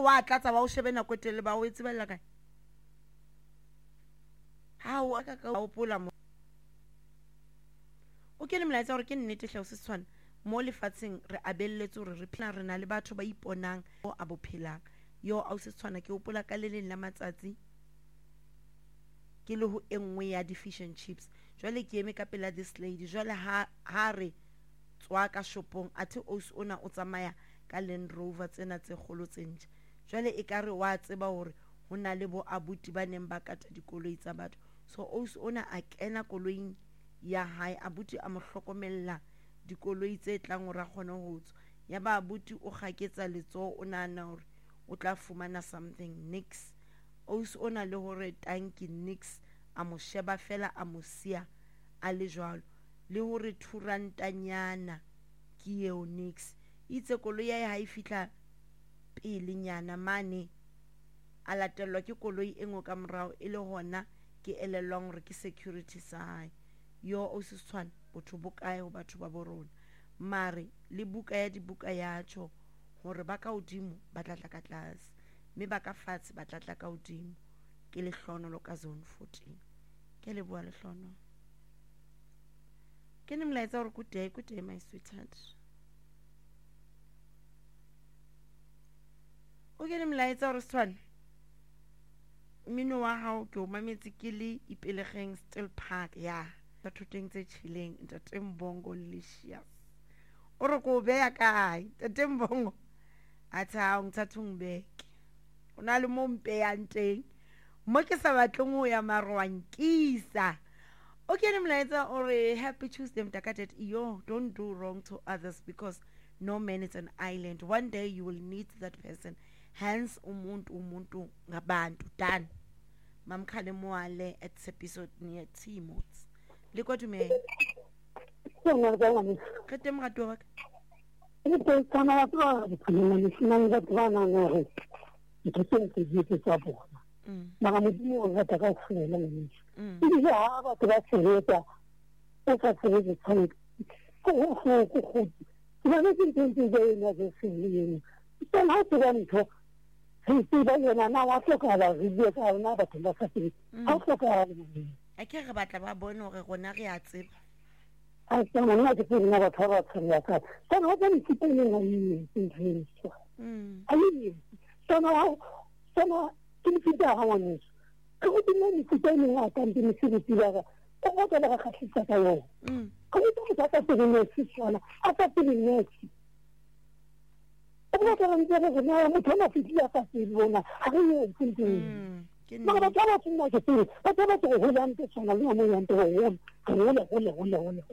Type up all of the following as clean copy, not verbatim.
wa tlatsa ba o shebe nako tele ba o etsebella kae ha o ka o pola mo o ke le molaetsa gore ke nnete hle o se tshwana mo lefatsheng re abelletse gore re phela re na le batho ba iponang o a bophelang yo a o se tshwana ke o pola ka le leng la matsatsi ke le ho engwe ya di fish and chips jwale ke eme ka pela this lady jwale ha re tswa ka shopong athe o ona o tsamaya ka Land Rover tsena tse kgolo tse ntjha jwale e ka re wa tseba hore ho na le bo abuti ba neng ba kata dikoloi tsa batho so o ona a kena koloing ya hae abuti a mo hlokomella dikoloi tse tlang ora kgona ho tswa ya ba abuti o gaketsa letso o nana hore o tla fumana something nix o ona le hore tanki nix a mo sheba fela a mo sia a le jwalo le hore thurantanyana ke eo nix itse koloi ya ha e fitla pele nyana mane a latelwa ke koloi engwe ka morao e le hona ke elelwang hore ke security sa yo o se tshwana botho bokae ho batho ba borona mare le buka ya dibuka ya tjho hore ba ka hodimo ba tlatla ka tlase mme ba ka fatshe ba tlatla ka hodimo ke le hlonolo ka zone 14 ke le bua le hlono ke ne mlaetsa hore good day my sweetheart o ke ne mlaetsa hore swana mino wa hao ke o mametse ke le ipelegeng Still Park ya bathoteng tse chilling Ntatembongo Licious o re ko beya kae Ntatembongo atha o ngtsathung beke ona le mo mpeyang teng mo ke sa batleng ho ya marwankisa o ke ne mlaetsa ore happy Tuesday mtakatet yo don't do wrong to others because no man is an island one day you will need that person hence umuntu ngabantu done mamkhale moale at episode near Timots liko tume sona ga ngani kete mrato wa ite kana twa ni sinanga twana ngore itse tse tsa bona mara modimo o rata ka tsela le mme ha ba tla tshehetsa o ka tshehetsa tsane go ba ne tse na tse sele tsena ha tswa ntho se ba yena na wa tlokala re di ka na ba tla sa se ha tlokala a ke re batla ba bone hore rona re a tseba a tsena na ke tsena ba thara tsela ka tsena ho tsena ke tsena na ni tshintso ayi tsena ke fita ha wana ke go tsena ni tsena na ka ndi ni tsela ka o go tsela ka khatlisa ka yo ko ito ka tsena ni tsona a tsena ni o ka rantsa re na mo tsena fitila ka tsela ha re yo tsintsi ma ba tsala tsena ke tsela ba tsala go hola ntse tsona le mo yanto go hola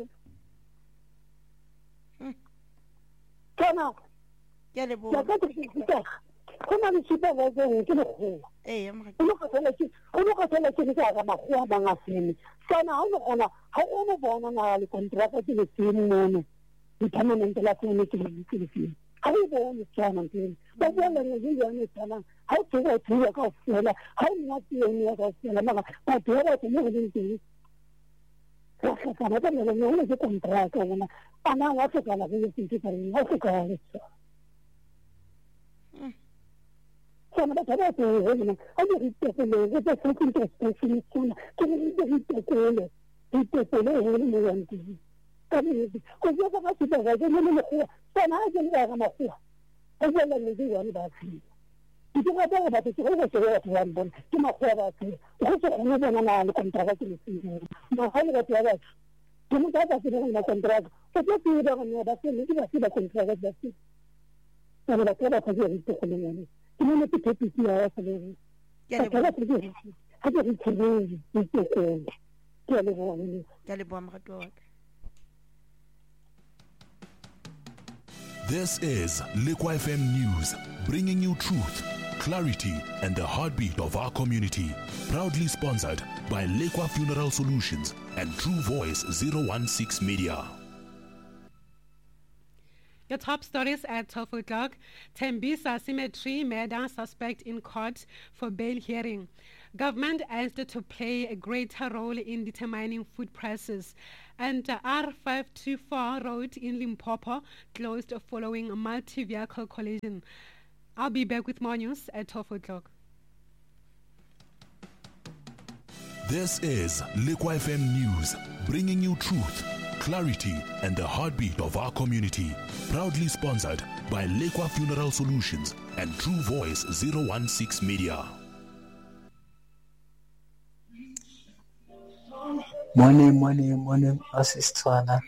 kana ke le bo ya ka tsitsa kona le tsita ba ke le go o ka tsela ke ka magwa ba ngasene kana ha o gona ha o mo bona na le kontraka ke le tsene mono di permanent la tsene ke le tsene ha o bona tsana ke ba bona le di yana tsana ha o tswa tswa ka fela ha o nna tsene ya ka fela ma ba dira tsene go dintsi ka kana ba le no le kontraka bona ana wa tsaka la ke tsitsi ka ni ha ka le sono da trovare a diritto quello che è stato in trasposizione che non è diritto quello è un momento capito così da fare da che non è sono anche da ma e quello che dico è da sì ti devo dare da che quello che è un buon che ma fa che questo non è una contratto che si ma hai da più che non da che una contratto che ti devo da che non da contratto da sì sono da che da che diritto quello non è più più a fare che la più ha di ricevere che le vuole This is Liqua FM News, bringing you truth, clarity, and the heartbeat of our community. Proudly sponsored by Liqua Funeral Solutions and True Voice 016 Media. Your top stories at 12 o'clock. Tembisa Cemetery murder suspect in court for bail hearing. Government asked to play a greater role in determining food prices. And R524 road in Limpopo closed following a multi-vehicle collision. I'll be back with more news at 12 o'clock. This is Lekwa FM News, bringing you truth, clarity, and the heartbeat of our community. Proudly sponsored by Lekwa Funeral Solutions and True Voice 016 Media. Morning, Asistwana.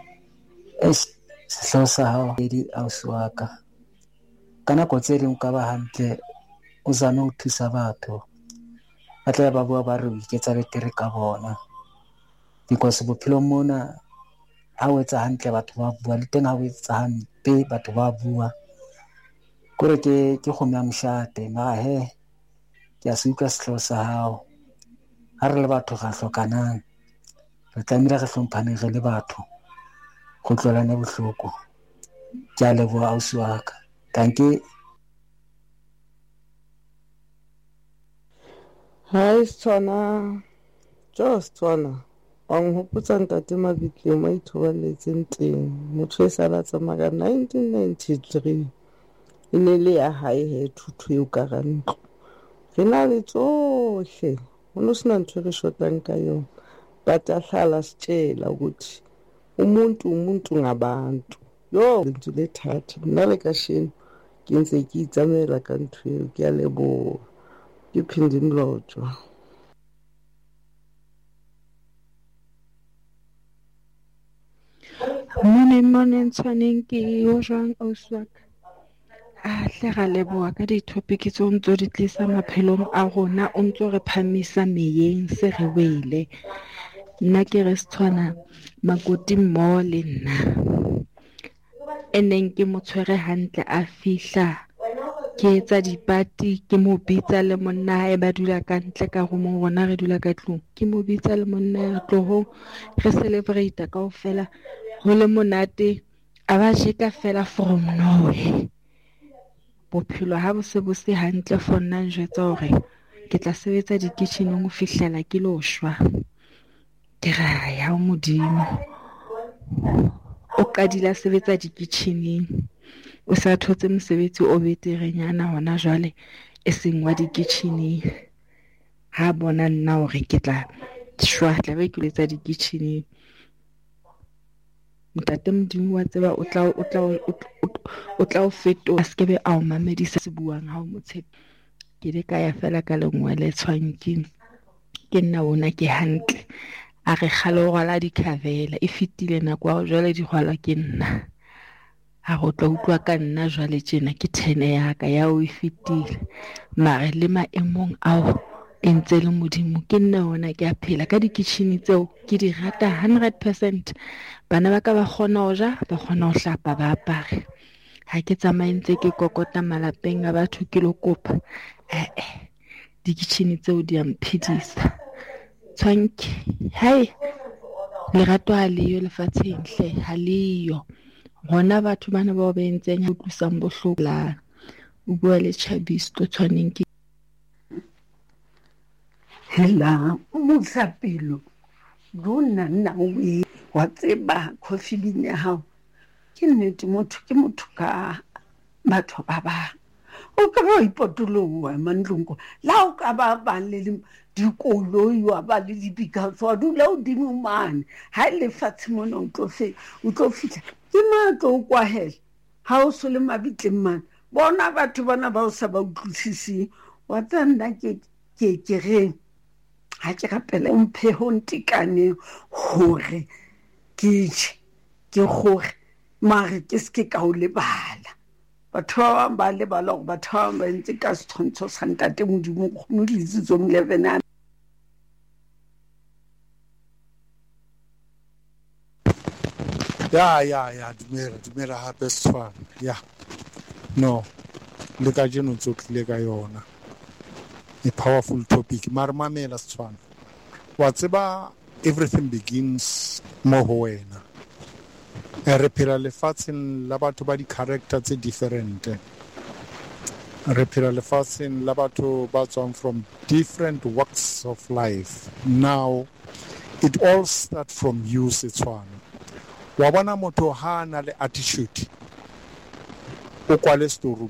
Sihlosa hao edi auswaka. Kana kotseri nkaba hantle o zana o thusa batho. Batla ba bua ba re o iketsa betere ka bona. Because bophelo mona ha o etsa hantle batho ba bua le teng ha o etsa hampe batho ba bua. Kore ke kgomo ya moshate ma he ke a se utlwa sihlosa hao. Ha re le batho ga hlokanang. Re tlamehile re hlomphane re le batho. Go tlolana bohloko. Ke a leboha ausi wa ka. Dankie. Hi, Swana. Just Swana. Ang hopotsa ntate Mabitli mo ithobaletseng teng. Motho e sala tsamaya 1993. Ne le ya hae he thuthu eo ka rantlo. Re na le tsohle. Ho no sena ntho re shotang ka yona. But ahlala sitshela ukuthi umuntu ngabantu. Yo into lethatha. Mina le kashini ke ntse ke itsamela ka ntho eo ke a leboha. Ke phinde mlotshwa. Morning tshwaneng ke o jwang auswaka. Hle ga leboha ka di-topic tse o ntso di tlisa maphelong a rona o ntso re phamisa meyeng se re wele. Nna ke re Setswana makoti mmoho le nna. Eneng ke mo tshwere hantle a fihla. Ke etsa dipati ke mo bitsa le monna hae ba dula ka ntle ka go mo rona re dula ka tlung. Ke mo bitsa le monna ya tlohong re celebrate kaofela. Ho le monate a ba jeka fela from nowhere. Bophelo ha bo se hantle for nna njwetsa hore ke tla sebetsa di-kitcheneng ho fihlela ke lo shwa. Ke ra ya modimo o qadile sebetsa di-kitcheneng o sa thotse mosebetsi o beterenyana hona jwale e seng wa di-kitcheneng ha bona nna hore ke tla shwa tla be ke letsa di-kitcheneng. Ntate Modimo wa tseba o tla o fetola se ke be a o mamedisa se buang ha o motshepe. Ke le ka ya fela ka lengwe le tshwanking ke nna bona ke hantle a re khalo rwala dikhavela e fitile nako wa jwale di rwala ke nna a go tla utlwa ka nna jwale tjena ke 10 ya ka ya o e fitile mare le maemong ao entse le Modimo ke nna ona ke a phela ka di-kitchen tseo ke di rata 100%. Bana ba ka ba kgona ho ja ba kgona ho hlapa ba apare ha ke tsamaentse ke kokota malapeng a batho ke lo kopa di-kitchen tseo di a mphidisa. Thank hai lerato ha leyo lefatsheng hle ha leyo hona batho bana ba ba entseng ho tlusang bohlokla o bua le Chabisto tshwaneng ke hela Musapelo lona nna o wa tseba coffee ya hao ke nnete motho ke motho ka batho ba ba o ka ba ipotolowa mandlungu la o ka ba le dikoloi wa ba le dibika so dula o dimo mane ha le fatshe mona o tlo fitla ke matlo o kwa hela ha o so le mabitleng mane bona batho bana ba o sa ba utlwisisi wa tsana ke reng ha ke rapela mpheho ntikane hore ke gore mare ke se ka o lebala batho ba ba lebala go batho ba ntse ka setshwantsho sa ntate Modimo go mo ditso 11 ya dumela hape Setswana ya no le ka jeno tsotlile ka yona a powerful topic mara mamela Setswana wa tseba everything begins mo ho wena re phela lefatsheng la batho ba di-character tse different re phela lefatsheng la batho ba tswang from different walks of life. Now it all starts from you Setswana. Wa bona motho ha na le attitude o kwale story